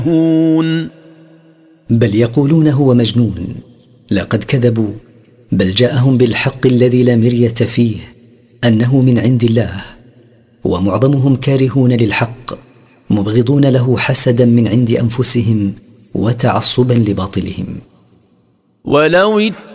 بل يقولون هو مجنون. لقد كذبوا، بل جاءهم بالحق الذي لا مرية فيه أنه من عند الله، ومعظمهم كارهون للحق مبغضون له حسدا من عند أنفسهم وتعصبا لباطلهم. ولو